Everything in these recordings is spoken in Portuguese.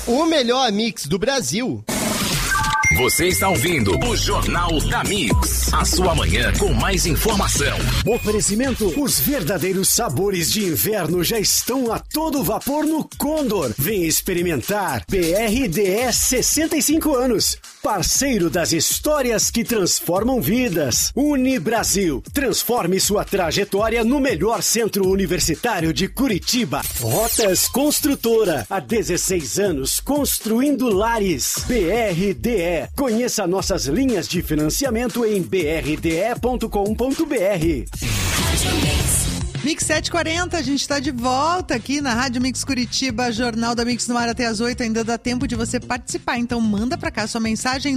O melhor mix do Brasil. Você está ouvindo o Jornal da Mix. A sua manhã com mais informação. Oferecimento: os verdadeiros sabores de inverno já estão a todo vapor no Condor. Vem experimentar. BRDS 65 anos. Parceiro das histórias que transformam vidas. Unibrasil. Transforme sua trajetória no melhor centro universitário de Curitiba. Rotas Construtora. Há 16 anos construindo lares. BRDE. Conheça nossas linhas de financiamento em brde.com.br. Mix 740, a gente está de volta aqui na Rádio Mix Curitiba, Jornal da Mix no ar até as 8, ainda dá tempo de você participar, então manda pra cá sua mensagem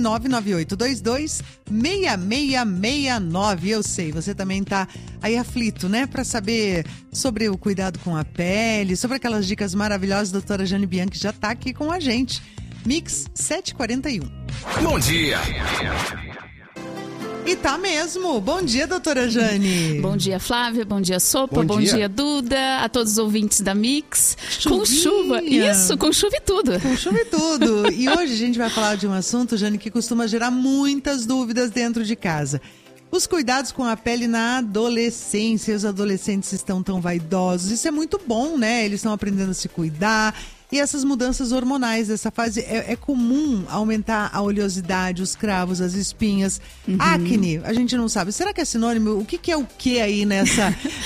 998226669. Eu sei, você também tá aí aflito, né, pra saber sobre o cuidado com a pele, sobre aquelas dicas maravilhosas, a doutora Jane Bianchi já tá aqui com a gente. Mix 741. Bom dia. E tá mesmo. Bom dia, doutora Jane. Bom dia, Flávia. Bom dia, Sopa. Bom dia, Duda. A todos os ouvintes da Mix. Chuvinha. Com chuva. Isso, com chuva e tudo. Com chuva e tudo. E hoje a gente vai falar de um assunto, Jane, que costuma gerar muitas dúvidas dentro de casa. Os cuidados com a pele na adolescência. Os adolescentes estão tão vaidosos. Isso é muito bom, né? Eles estão aprendendo a se cuidar. E essas mudanças hormonais dessa fase, é comum aumentar a oleosidade, os cravos, as espinhas. Acne, a gente não sabe. Será que é sinônimo? O que é o que aí nesse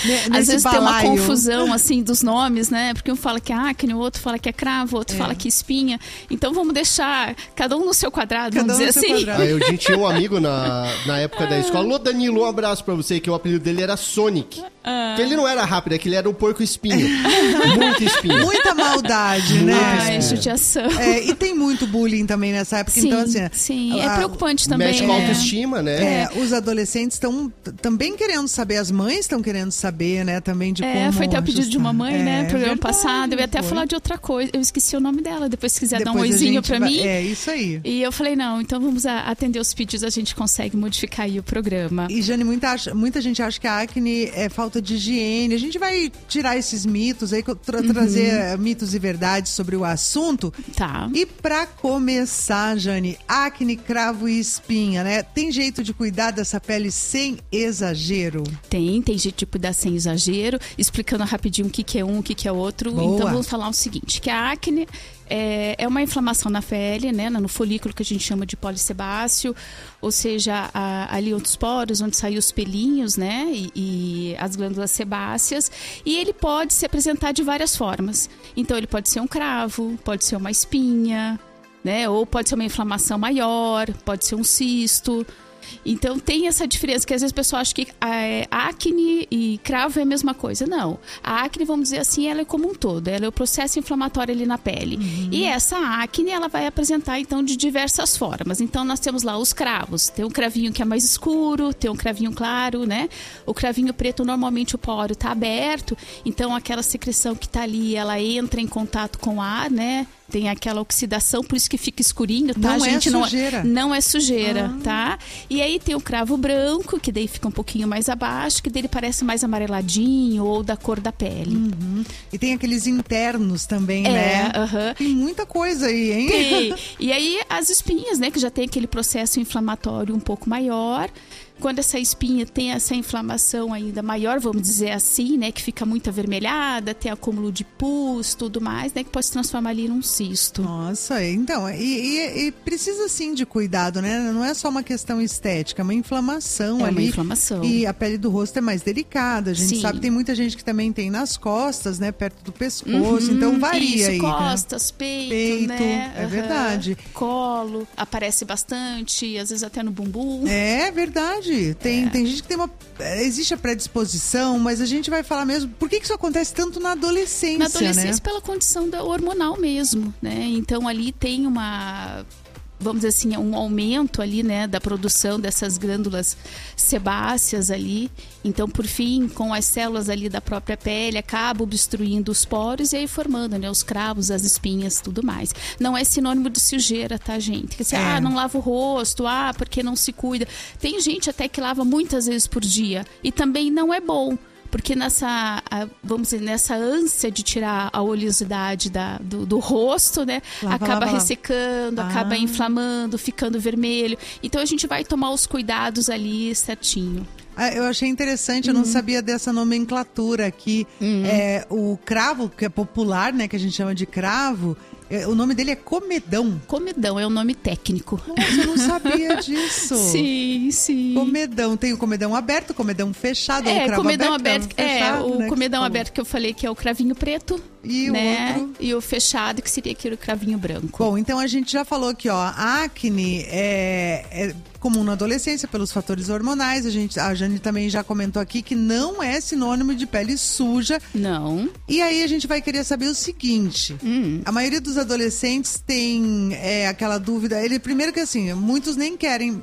Às vezes balaio? tem uma confusão, assim, dos nomes, né? Porque um fala que é acne, o outro fala que é cravo, o outro fala que é espinha. Então vamos deixar cada um no seu quadrado, vamos dizer assim. A gente tinha um amigo na época da escola. Alô, Danilo, um abraço pra você, que o apelido dele era Sonic. Porque ele não era rápido, é que ele era um porco espinho. Muita espinha. Muita maldade, né? Ai, judiação. E tem muito bullying também nessa época. Sim, então, assim, sim. É preocupante também, mexe com a autoestima, né? Os adolescentes estão também querendo saber, as mães estão querendo saber, né? Também de como foi até o pedido de uma mãe, né? Programa verdade, passado. Eu ia até falar de outra coisa. Eu esqueci o nome dela. Depois, se quiser dar um oizinho pra mim. É isso aí. E eu falei, não, então vamos atender os pedidos, a gente consegue modificar aí o programa. E, Jane, muita gente acha que a acne é falta de higiene. A gente vai tirar esses mitos aí, trazer mitos e verdades sobre o assunto. Tá. E pra começar, Jane, acne, cravo e espinha, né? Tem jeito de cuidar dessa pele sem exagero? Tem jeito de cuidar sem exagero. Explicando rapidinho o que é um, o que é outro. Boa. Então vamos falar o seguinte, que a acne é uma inflamação na pele, né, no folículo que a gente chama de polissebáceo, ou seja, ali onde os poros, onde saem os pelinhos, né, e as glândulas sebáceas, e ele pode se apresentar de várias formas. Então ele pode ser um cravo, pode ser uma espinha, né, ou pode ser uma inflamação maior, pode ser um cisto. Então tem essa diferença, que às vezes o pessoal acha que acne e cravo é a mesma coisa. Não, a acne, vamos dizer assim, ela é como um todo, ela é o processo inflamatório ali na pele. E essa acne, ela vai apresentar então de diversas formas. Então nós temos lá os cravos, tem um cravinho que é mais escuro, tem um cravinho claro, né? O cravinho preto, normalmente o poro está aberto, então aquela secreção que está ali, ela entra em contato com o ar, né? Tem aquela oxidação, por isso que fica escurinho, tá, não gente? É sujeira. Não é sujeira, tá? E aí tem o cravo branco, que daí fica um pouquinho mais abaixo, que dele parece mais amareladinho ou da cor da pele. E tem aqueles internos também, né? Tem muita coisa aí, hein? Tem. E aí as espinhas, né? Que já tem aquele processo inflamatório um pouco maior. Quando essa espinha tem essa inflamação ainda maior, vamos dizer assim, né, que fica muito avermelhada, tem acúmulo de pus, tudo mais, né, que pode se transformar ali num cisto. Nossa, então, e precisa sim de cuidado, né? Não é só uma questão estética, é uma inflamação ali. É uma inflamação. E a pele do rosto é mais delicada, a gente Sim. sabe, tem muita gente que também tem nas costas, né, perto do pescoço, então varia isso, aí. costas, né? peito, né? É verdade. Colo, aparece bastante, às vezes até no bumbum. É verdade. Tem gente que tem existe a predisposição, mas a gente vai falar mesmo. Por que isso acontece tanto na adolescência? Na adolescência, né? Pela condição hormonal mesmo, né? Então ali tem vamos dizer assim, um aumento ali, né, da produção dessas glândulas sebáceas ali. Então, por fim, com as células ali da própria pele, acaba obstruindo os poros e aí formando, né, os cravos, as espinhas, tudo mais. Não é sinônimo de sujeira, tá, gente? Que assim, não lava o rosto, porque não se cuida. Tem gente até que lava muitas vezes por dia e também não é bom. Porque vamos dizer, nessa ânsia de tirar a oleosidade do rosto, né? Acaba ressecando, acaba inflamando, ficando vermelho. Então a gente vai tomar os cuidados ali certinho. Eu achei interessante, eu não sabia dessa nomenclatura aqui. O cravo, que é popular, né? Que a gente chama de cravo, o nome dele é comedão. Comedão é o nome técnico. Nossa, eu não sabia disso. Sim. Comedão. Tem o comedão aberto, comedão fechado. Ou cravo comedão aberto. O né, comedão aberto que eu falei que é o cravinho preto. E né? o outro? E o fechado, que seria aquele cravinho branco. Bom, então a gente já falou que a acne é comum na adolescência pelos fatores hormonais. A Jane também já comentou aqui que não é sinônimo de pele suja. Não. E aí a gente vai querer saber o seguinte. A maioria dos adolescentes tem aquela dúvida. Primeiro que assim, muitos nem querem.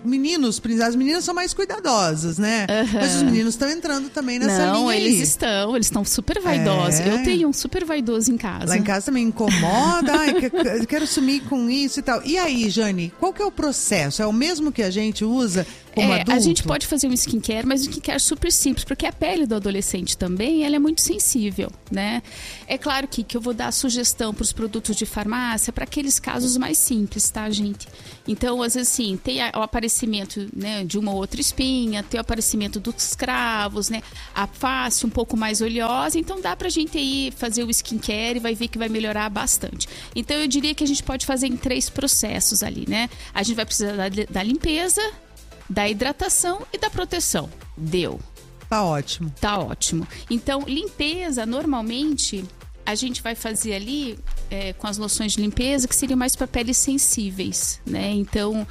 As meninas são mais cuidadosas, né? Mas os meninos estão entrando também nessa linha. Não, eles estão super vaidosos. Eu tenho um super vaidoso em casa. Lá em casa também incomoda. Eu quero sumir com isso e tal. E aí, Jane, qual que é o processo? É o mesmo que a gente usa como adulto? A gente pode fazer um skincare, mas um skincare super simples, porque a pele do adolescente também, ela é muito sensível, né? É claro que eu vou dar sugestão para os produtos de farmácia para aqueles casos mais simples, tá, gente? Então, às vezes, assim, tem o aparecimento, né, de uma ou outra espinha, tem o aparecimento dos cravos, né? A face um pouco mais oleosa, então dá pra gente aí fazer o skincare e vai ver que vai melhorar bastante. Então, eu diria que a gente pode fazer em 3 processos ali, né? A gente vai precisar da limpeza, da hidratação e da proteção. Deu. Tá ótimo. Tá ótimo. Então, limpeza, normalmente, a gente vai fazer ali com as loções de limpeza, que seriam mais para peles sensíveis, né? Então,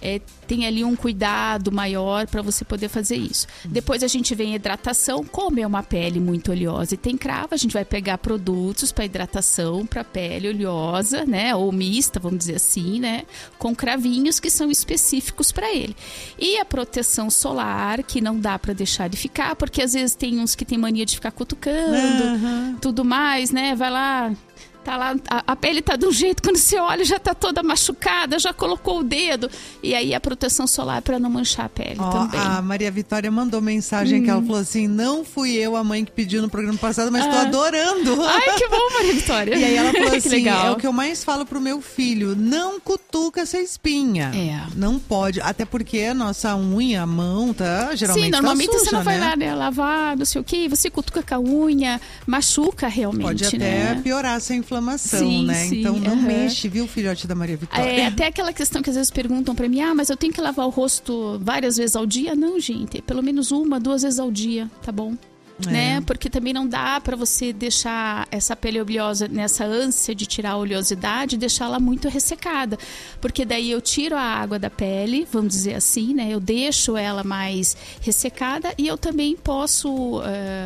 tem ali um cuidado maior para você poder fazer isso. Depois a gente vem a hidratação. Como é uma pele muito oleosa e tem cravo, a gente vai pegar produtos para hidratação para pele oleosa, né? Ou mista, vamos dizer assim, né? Com cravinhos que são específicos para ele. E a proteção solar, que não dá para deixar de ficar, porque às vezes tem uns que tem mania de ficar cutucando, tudo mais, né? Vai lá... Tá lá, a pele tá de um jeito, quando você olha já tá toda machucada, já colocou o dedo. E aí a proteção solar para não manchar a pele também. A Maria Vitória mandou mensagem que ela falou assim: não fui eu a mãe que pediu no programa passado, mas tô adorando. Ai, que bom, Maria Vitória. E aí ela falou assim, legal. É o que eu mais falo pro meu filho, não cutuca essa espinha. Não pode, até porque a nossa unha, a mão, tá geralmente. Sim, normalmente tá suja, você não vai né? lá, né, lavar, não sei o que, você cutuca com a unha, machuca realmente, pode até né? piorar essa inflamação, né? Sim, então não mexe, viu, filhote da Maria Vitória? Até aquela questão que às vezes perguntam pra mim, mas eu tenho que lavar o rosto várias vezes ao dia? Não, gente, pelo menos 1, 2 vezes ao dia, tá bom? Né? Porque também não dá pra você deixar essa pele oleosa nessa ânsia de tirar a oleosidade, deixá-la muito ressecada, porque daí eu tiro a água da pele, vamos dizer assim, né? Eu deixo ela mais ressecada e eu também posso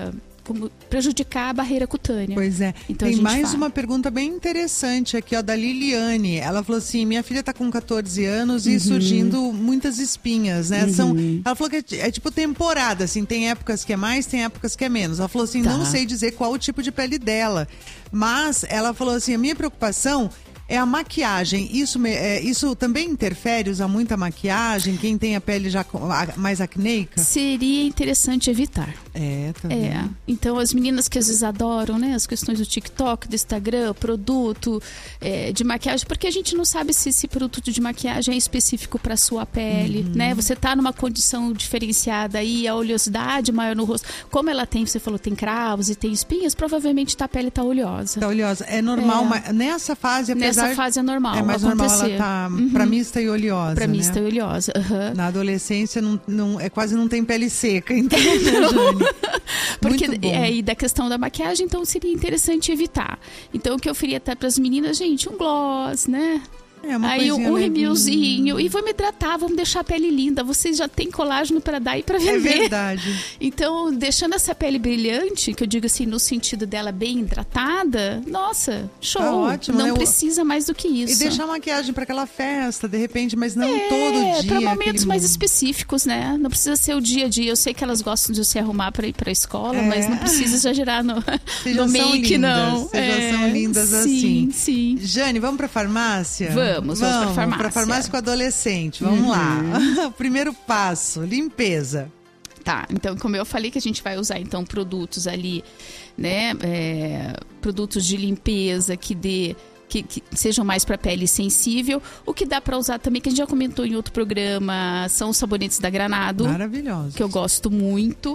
prejudicar a barreira cutânea. Pois é. Então, tem mais uma pergunta bem interessante aqui, ó, da Liliane. Ela falou assim, minha filha tá com 14 anos e surgindo muitas espinhas, né? Ela falou que é tipo temporada, assim, tem épocas que é mais, tem épocas que é menos. Ela falou assim, não sei dizer qual o tipo de pele dela, mas ela falou assim, a minha preocupação é a maquiagem. Isso também interfere, usar muita maquiagem? Quem tem a pele já mais acneica? Seria interessante evitar. Também. Então, as meninas que às vezes adoram, né, as questões do TikTok, do Instagram, produto de maquiagem, porque a gente não sabe se esse produto de maquiagem é específico para sua pele, né? Você tá numa condição diferenciada aí, a oleosidade maior no rosto. Como ela tem, você falou, tem cravos e tem espinhas, provavelmente a pele tá oleosa. Tá oleosa. É normal, mas nessa fase, Nessa fase é normal. É mais normal ela tá pra mista e oleosa. Pra né? mista e oleosa. Na adolescência quase não tem pele seca, então, Jane? Porque e da questão da maquiagem, então seria interessante evitar. Então o que eu faria até para as meninas, gente, um gloss, né? Aí um rímelzinho. E vamos hidratar, vamos deixar a pele linda. Vocês já têm colágeno para dar e para vender. É verdade. Então, deixando essa pele brilhante, que eu digo assim, no sentido dela bem hidratada, nossa, show. Tá ótimo, não precisa mais do que isso. E deixar a maquiagem para aquela festa, de repente, mas não todo dia. Para momentos mais específicos, né? Não precisa ser o dia a dia. Eu sei que elas gostam de se arrumar para ir para a escola, mas não precisa exagerar no make, não. Vocês já são lindas assim. Sim. Jane, vamos para farmácia? Vamos pra farmácia. Pra farmácia com adolescente. Vamos lá. Primeiro passo, limpeza. Tá, então como eu falei que a gente vai usar então produtos ali, né, produtos de limpeza que sejam mais para pele sensível. O que dá para usar também, que a gente já comentou em outro programa, são os sabonetes da Granado. Maravilhosos. Que eu gosto muito.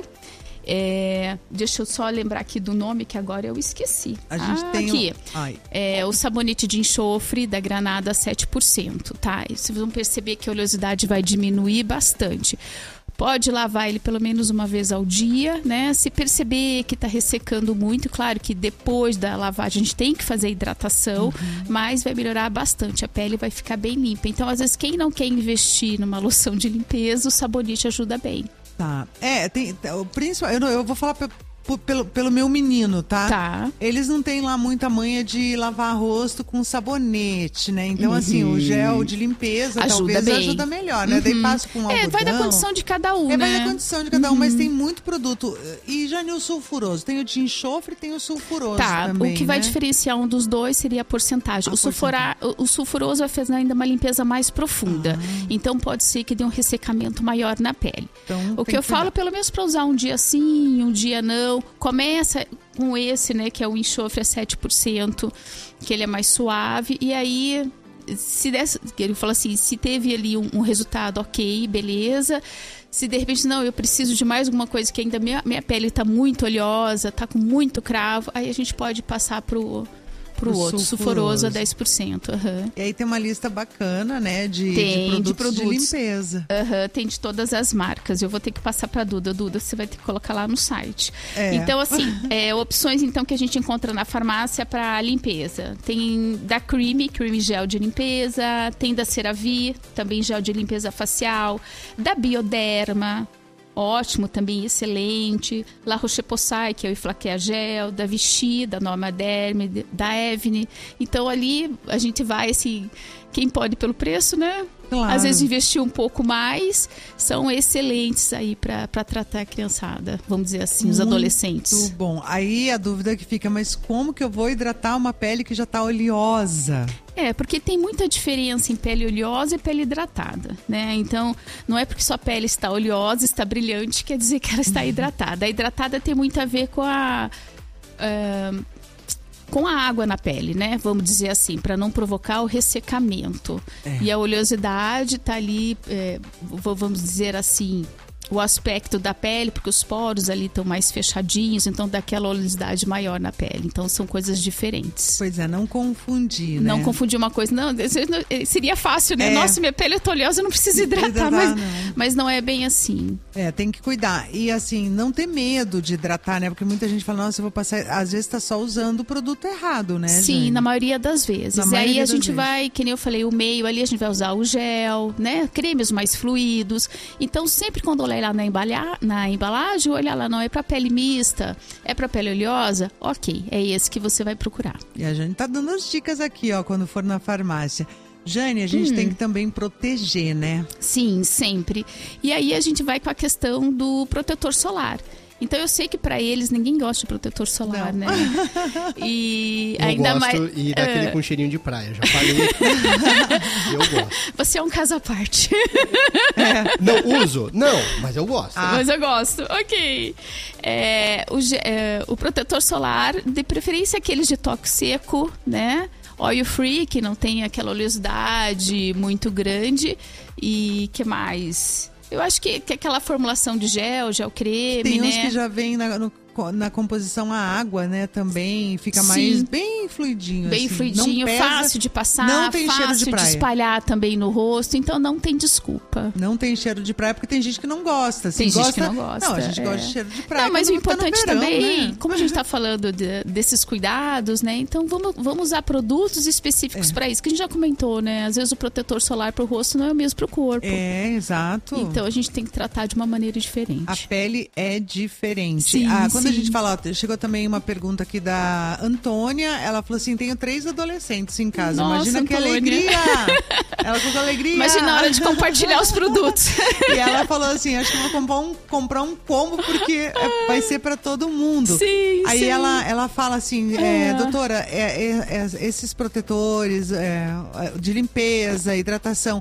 Deixa eu só lembrar aqui do nome, que agora eu esqueci. A gente tem aqui. O sabonete de enxofre da Granada 7%, tá? E vocês vão perceber que a oleosidade vai diminuir bastante. Pode lavar ele pelo menos uma vez ao dia, né? Se perceber que está ressecando muito, claro que depois da lavagem a gente tem que fazer a hidratação, mas vai melhorar bastante, a pele vai ficar bem limpa. Então, às vezes, quem não quer investir numa loção de limpeza, o sabonete ajuda bem. Tá. O principal, eu vou falar pelo meu menino, tá? Tá. Eles não têm lá muita manha de lavar rosto com sabonete, né? Então, assim, o gel de limpeza talvez ajuda melhor, né? Daí passa com algodão. Vai da condição de cada um, né? Vai da condição de cada um, mas tem muito produto. E já nem o sulfuroso. Tem o de enxofre e tem o sulfuroso também, o que vai diferenciar um dos dois seria a porcentagem. O sulfuroso vai fazer ainda uma limpeza mais profunda. Então, pode ser que dê um ressecamento maior na pele. Então, o que eu falo, pelo menos para usar um dia sim, um dia não, começa com esse, né, que é o enxofre a 7%, que ele é mais suave, e aí ele fala assim, se teve ali um resultado ok, beleza. Se de repente, não, eu preciso de mais alguma coisa que ainda minha pele está muito oleosa, está com muito cravo, aí a gente pode passar pro outro, sulfuroso a 10%. E aí tem uma lista bacana, né, de produtos de limpeza. Tem de todas as marcas. Eu vou ter que passar para Duda. Duda, você vai ter que colocar lá no site. Então, assim, opções então que a gente encontra na farmácia para limpeza. Tem da Creme gel de limpeza. Tem da CeraVe, também gel de limpeza facial. Da Bioderma. Ótimo, também excelente. La Roche-Posay, que é o Iflaquea Gel, da Vichy, da Norma Derme, da Evne. Então ali a gente vai assim, quem pode pelo preço, né? Claro. Às vezes investir um pouco mais, são excelentes aí para tratar a criançada, vamos dizer assim, os adolescentes. Muito bom. Aí a dúvida que fica, mas como que eu vou hidratar uma pele que já está oleosa? Porque tem muita diferença em pele oleosa e pele hidratada, né? Então, não é porque sua pele está oleosa, está brilhante, quer dizer que ela está hidratada. A hidratada tem muito a ver com a água na pele, né? Vamos dizer assim, para não provocar o ressecamento. E a oleosidade está ali, vamos dizer assim, o aspecto da pele, porque os poros ali estão mais fechadinhos, então dá aquela oleosidade maior na pele. Então são coisas diferentes. Pois é, não confundir, né? Não confundir uma coisa. Não, seria fácil, né? Nossa, minha pele é oleosa, eu não preciso hidratar, mas não é bem assim. Tem que cuidar. E assim, não ter medo de hidratar, né? Porque muita gente fala, nossa, eu vou passar... Às vezes tá só usando o produto errado, né, Sim, Jane? na maioria das vezes. E aí a gente vai, que nem eu falei, o meio ali, a gente vai usar o gel, né? Cremes mais fluidos. Então, sempre quando olhar lá na embalagem, olha lá, não é para pele mista, é para pele oleosa, ok, é esse que você vai procurar. E a Jane tá dando as dicas aqui, ó, quando for na farmácia. Jane, a gente tem que também proteger, né? Sim, sempre. E aí a gente vai com a questão do protetor solar. Então eu sei que para eles ninguém gosta de protetor solar, né? E eu ainda gosto, mais e daquele com cheirinho de praia, já falei. Eu gosto. Você é um caso à parte. Não uso? Não, mas eu gosto. Mas eu gosto, ok. O protetor solar, de preferência aqueles de toque seco, né? Oil free, que não tem aquela oleosidade muito grande. E que mais? Eu acho que aquela formulação de gel creme, tem né? Uns que já vem na composição a água, né? Também fica mais bem fluidinho. Bem assim. fluidinho, pesa, fácil de passar, não tem fácil cheiro de praia. espalhar também no rosto. Então não tem desculpa. Não tem cheiro de praia, porque tem gente que não gosta. Assim, tem gente que não gosta. Não, a gente gosta de cheiro de praia. Não, mas o importante verão, também, né? como a gente está falando desses cuidados, né? Então vamos usar produtos específicos para isso, que a gente já comentou, né? Às vezes o protetor solar para o rosto não é o mesmo para o corpo. Exato. Então a gente tem que tratar de uma maneira diferente. A pele é diferente. Sim, quando a gente fala, chegou também uma pergunta aqui da Antônia, ela falou assim, tenho 3 adolescentes em casa. Nossa, imagina que Antônia. Alegria! Ela colocou alegria. Imagina a hora de compartilhar os produtos. E ela falou assim, acho que eu vou comprar um combo porque vai ser para todo mundo. Sim, Aí sim. ela fala assim, doutora, esses protetores de limpeza, hidratação,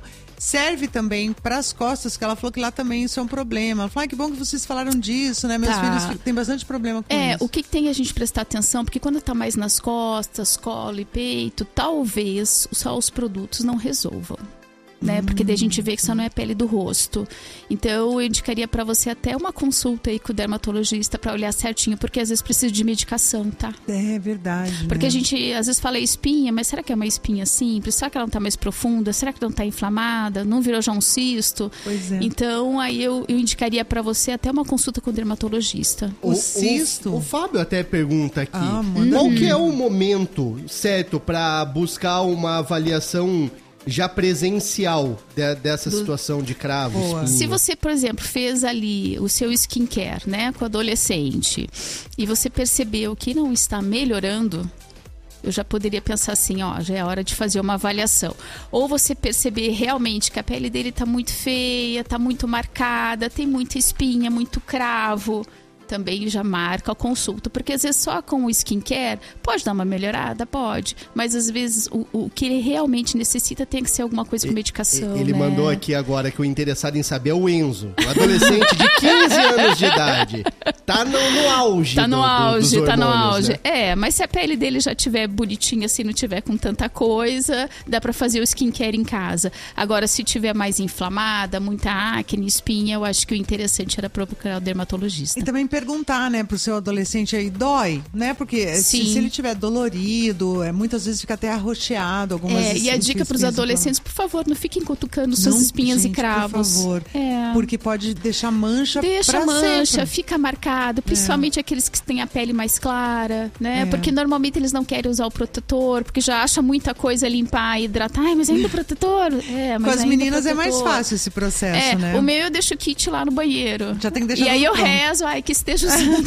serve também para as costas, que ela falou que lá também isso é um problema. Ela falou, que bom que vocês falaram disso, né? Meus filhos têm bastante problema com isso. O que tem a gente prestar atenção, porque quando tá mais nas costas, colo e peito, talvez só os produtos não resolvam. Né? Porque daí a gente vê que só não é pele do rosto. Então eu indicaria para você até uma consulta aí com o dermatologista para olhar certinho, porque às vezes precisa de medicação, tá? É verdade. Porque né? a gente às vezes fala espinha, mas será que é uma espinha simples? Será que ela não tá mais profunda? Será que não tá inflamada? Não virou já um cisto? Pois é. Então aí eu indicaria para você até uma consulta com o dermatologista. O cisto? O Fábio até pergunta aqui, manda qual aí. que é o momento certo para buscar uma avaliação já presencial dessa situação de cravo, espinha? Se você, por exemplo, fez ali o seu skincare, né, com o adolescente, e você percebeu que não está melhorando, eu já poderia pensar assim, já é hora de fazer uma avaliação. Ou você perceber realmente que a pele dele está muito feia, está muito marcada, tem muita espinha, muito cravo, também já marca a consulta, porque às vezes só com o skincare pode dar uma melhorada, pode, mas às vezes o que ele realmente necessita tem que ser alguma coisa com medicação. Ele né? mandou aqui agora que o interessado em saber é o Enzo, um adolescente de 15 anos de idade. Tá no auge. Tá no auge, dos tá no hormônios, auge. né? Mas se a pele dele já tiver bonitinha, assim, não tiver com tanta coisa, dá pra fazer o skincare em casa. Agora, se tiver mais inflamada, muita acne, espinha, eu acho que o interessante era procurar o dermatologista. E também perguntar, né, pro seu adolescente aí, dói, né? Porque se ele tiver dolorido, muitas vezes fica até arroxeado, algumas E a dica pros adolescentes, por favor, não fiquem cutucando suas espinhas gente, e cravos. por favor. Porque pode deixar mancha Deixa pra mancha, sempre. fica marcado, principalmente aqueles que têm a pele mais clara, né? Porque normalmente eles não querem usar o protetor, porque já acha muita coisa limpar e hidratar. Ai, mas ainda protetor? Com as meninas é mais fácil esse processo, né? O meu eu deixo o kit lá no banheiro. Já tem que deixar E aí eu pronto. rezo, que esteja usando.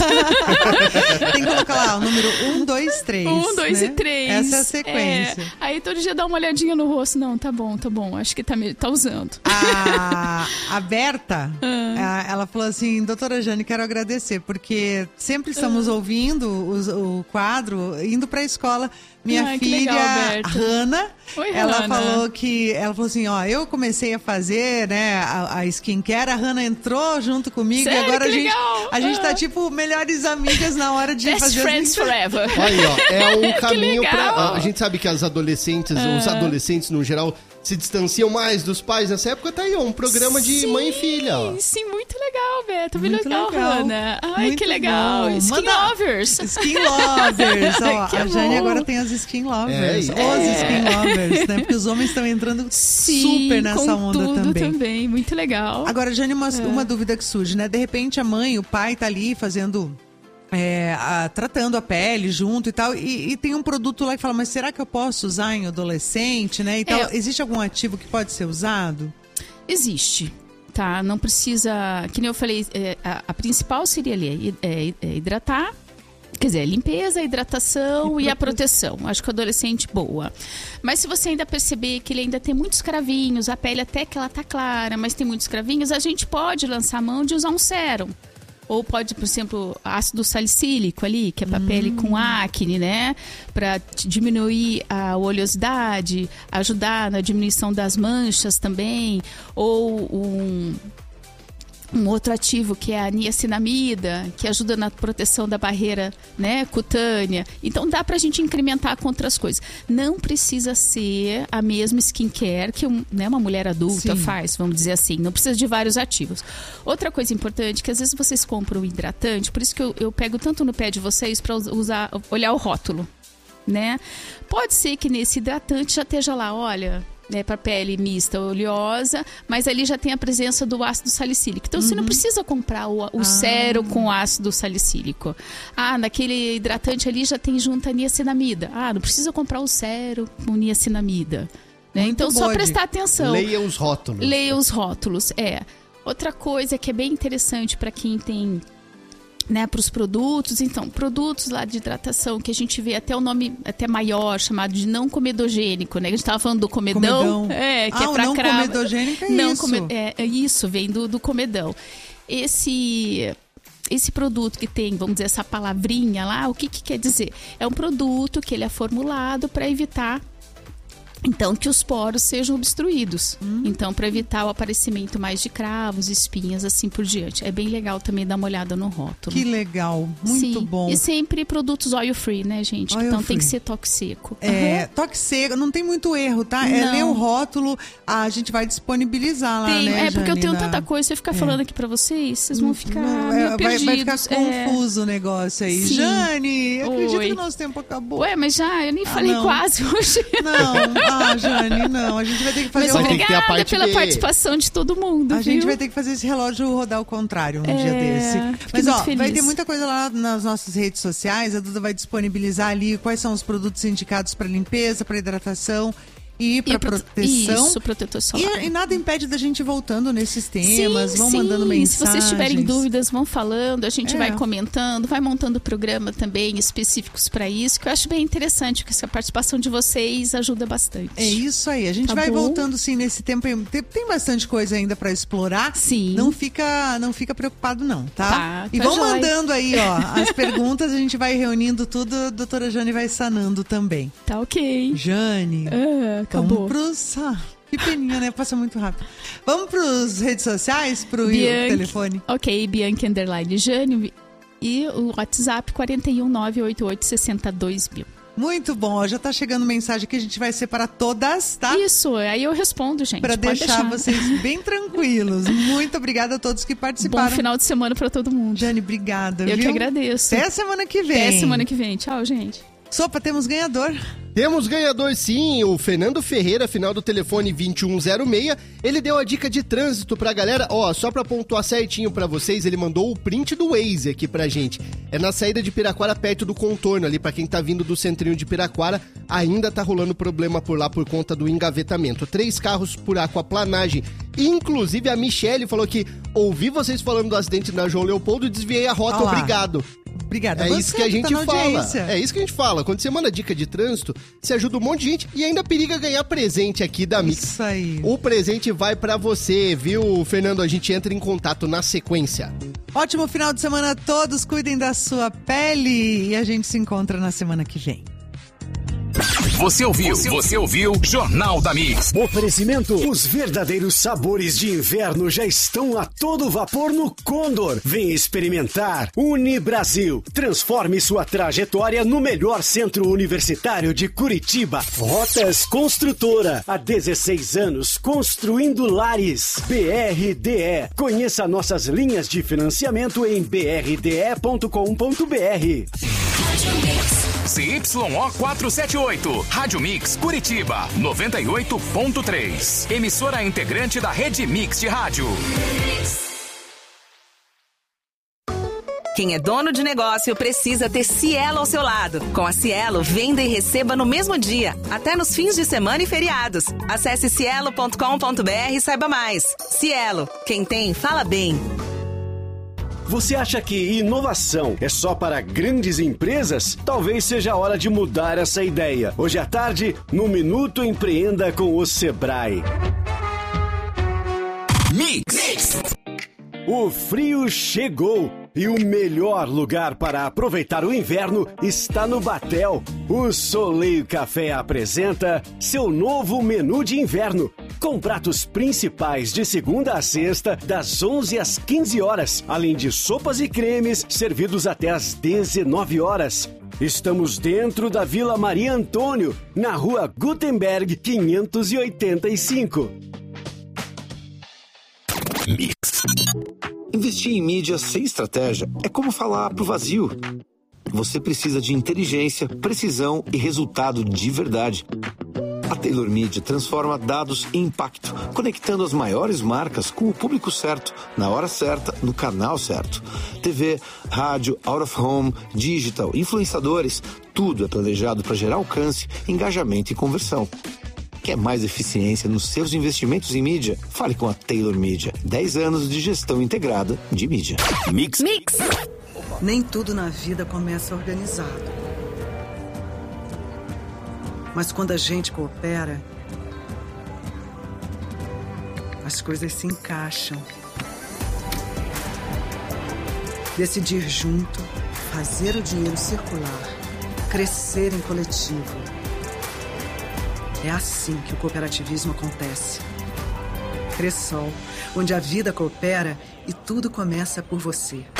Tem que colocar lá o número 1, 2, 3. 1, 2 né? e 3. Essa é a sequência. Aí todo dia dá uma olhadinha no rosto. Não, tá bom. Acho que tá usando. A Berta, ela falou assim, doutora Jane, quero agradecer, porque sempre estamos ouvindo o quadro, indo pra escola. Minha filha, legal, Berta. Hanna, Oi, ela Hanna. falou assim, eu comecei a fazer, né, a skincare, a Hanna entrou junto comigo. Sério? E agora Que legal. a gente tá tipo melhores amigas na hora de Best fazer friends forever. Aí, é um caminho legal. pra... A gente sabe que as adolescentes, os adolescentes no geral, se distanciam mais dos pais. Nessa época tá aí, um programa de mãe e filha. Ó. Sim, muito legal, Beto. Muito Muito legal, Hanna. Ai, Muito que legal. bom. Skin Manda- lovers. Skin lovers. Ó, Que a Jane bom. agora tem as skin lovers. É. Os skin lovers, né? Porque os homens estão entrando super nessa com onda tudo também. Muito legal. Agora, Jane, uma dúvida que surge, né? De repente a mãe, o pai tá ali fazendo... tratando a pele junto e tal, e tem um produto lá que fala, mas será que eu posso usar em adolescente, né? E tal. Existe algum ativo que pode ser usado? Existe. Tá, não precisa... Que nem eu falei, a principal seria ali hidratar. Quer dizer, limpeza, hidratação e a proteção. Acho que o adolescente, boa. Mas se você ainda perceber que ele ainda tem muitos cravinhos, a pele até que ela tá clara, mas tem muitos cravinhos, a gente pode lançar a mão de usar um sérum. Ou pode, por exemplo, ácido salicílico ali, que é para pele com acne, né? Para diminuir a oleosidade, ajudar na diminuição das manchas também. Ou um outro ativo que é a niacinamida, que ajuda na proteção da barreira, né, cutânea. Então dá pra gente incrementar com outras coisas. Não precisa ser a mesma skincare que uma mulher adulta faz, vamos dizer assim. Não precisa de vários ativos. Outra coisa importante, que às vezes vocês compram hidratante, por isso que eu pego tanto no pé de vocês para olhar o rótulo, né? Pode ser que nesse hidratante já esteja lá, olha... para pele mista, oleosa, mas ali já tem a presença do ácido salicílico. Então, você não precisa comprar o sérum com ácido salicílico. Naquele hidratante ali já tem junto a niacinamida. Não precisa comprar o sérum com niacinamida. Né? Então, só prestar atenção. Leia os rótulos. Leia os rótulos, Outra coisa que é bem interessante para quem tem... Né, para os produtos, então, produtos lá de hidratação, que a gente vê até o nome até maior, chamado de não comedogênico, né? A gente estava falando do comedão. Que é para não cravo. comedogênico é não isso. Isso, vem do comedão. Esse produto que tem, vamos dizer, essa palavrinha lá, o que quer dizer? É um produto que ele é formulado para evitar Então, que os poros sejam obstruídos. Então, para evitar o aparecimento mais de cravos, espinhas, assim por diante. É bem legal também dar uma olhada no rótulo. Que legal, muito bom. E sempre produtos oil free, né, gente? Oil então free. Tem que ser toque seco. Toque seco, não tem muito erro, tá? É ler o rótulo, a gente vai disponibilizar lá, né, porque eu Jane, tenho tanta coisa, se eu ficar falando aqui pra vocês vão ficar meio vai perdidos. ficar confuso o negócio aí. Sim. Jane, acredito Oi. que o nosso tempo acabou. Ué, mas já, eu nem falei não. quase hoje. Não, Jane, não. A gente vai ter que fazer Mas Vai ter que ter a obrigada parte pela B. participação de todo mundo, A viu? gente vai ter que fazer esse relógio rodar ao contrário um dia desse. fiquei Mas, muito ó, vai feliz. ter muita coisa lá nas nossas redes sociais. A Duda vai disponibilizar ali quais são os produtos indicados para limpeza, para hidratação e para proteção. Isso, protetor solar. E nada impede da gente ir voltando nesses temas, vão sim. mandando mensagens. Se vocês tiverem dúvidas, vão falando, a gente É. vai comentando, vai montando programa também específicos para isso, que eu acho bem interessante, porque a participação de vocês ajuda bastante. É isso aí, a gente Tá vai bom? voltando sim nesse tempo. Tem bastante coisa ainda pra explorar. Sim. Não fica preocupado não, tá? Tá, E tá vão jóia. mandando aí, ó, as perguntas, a gente vai reunindo tudo, a doutora Jane vai sanando também. Tá ok. Jane, Acabou. vamos pros... que peninha, né? Passa muito rápido. Vamos pros redes sociais, pro telefone. Ok, Bianchi _ Jane e o WhatsApp 41988602000. Muito bom, ó, já tá chegando mensagem que a gente vai separar todas, tá? Isso, aí eu respondo, gente. Pra pode deixar vocês bem tranquilos. Muito obrigada a todos que participaram. Bom final de semana pra todo mundo. Jane, obrigada, Eu viu? que agradeço. Até semana que vem. Até semana que vem. Tchau, gente. Sopa, temos ganhador. Temos ganhador sim, o Fernando Ferreira, final do telefone 2106. Ele deu a dica de trânsito pra galera. Ó, só pra pontuar certinho pra vocês, ele mandou o print do Waze aqui pra gente. É na saída de Piraquara, perto do contorno ali, pra quem tá vindo do centrinho de Piraquara. Ainda tá rolando problema por lá por conta do engavetamento. 3 carros por aquaplanagem. Inclusive a Michele falou que ouvi vocês falando do acidente na João Leopoldo e desviei a rota, Olá. obrigado. Obrigada. É Você isso que a gente tá na fala. audiência. É isso que a gente fala. Quando você manda dica de trânsito, você ajuda um monte de gente e ainda periga ganhar presente aqui da Mix. Isso aí. O presente vai pra você, viu, Fernando? A gente entra em contato na sequência. Ótimo final de semana a todos. Cuidem da sua pele. E a gente se encontra na semana que vem. Você ouviu Jornal da Mix. Oferecimento: os verdadeiros sabores de inverno já estão a todo vapor no Condor. Vem experimentar. Unibrasil. Transforme sua trajetória no melhor centro universitário de Curitiba. Rotas Construtora. Há 16 anos construindo lares. BRDE. Conheça nossas linhas de financiamento em brde.com.br. CYO 478, Rádio Mix Curitiba, 98.3. Emissora integrante da Rede Mix de Rádio. Quem é dono de negócio precisa ter Cielo ao seu lado. Com a Cielo, venda e receba no mesmo dia, até nos fins de semana e feriados. Acesse cielo.com.br e saiba mais. Cielo, quem tem, fala bem. Você acha que inovação é só para grandes empresas? Talvez seja a hora de mudar essa ideia. Hoje à tarde, no Minuto Empreenda com o Sebrae. Mix. O frio chegou e o melhor lugar para aproveitar o inverno está no Batel. O Soleil Café apresenta seu novo menu de inverno, com pratos principais de segunda a sexta, das 11 às 15 horas, além de sopas e cremes servidos até às 19 horas. Estamos dentro da Vila Maria Antônio, na Rua Gutenberg 585. Mix. Investir em mídia sem estratégia é como falar pro vazio. Você precisa de inteligência, precisão e resultado de verdade. A Taylor Media transforma dados em impacto, conectando as maiores marcas com o público certo, na hora certa, no canal certo. TV, rádio, out of home, digital, influenciadores, tudo é planejado para gerar alcance, engajamento e conversão. Quer mais eficiência nos seus investimentos em mídia? Fale com a Taylor Media. 10 anos de gestão integrada de mídia. Mix. Nem tudo na vida começa organizado. Mas quando a gente coopera, as coisas se encaixam. Decidir junto, fazer o dinheiro circular, crescer em coletivo. É assim que o cooperativismo acontece. Cressol, onde a vida coopera e tudo começa por você.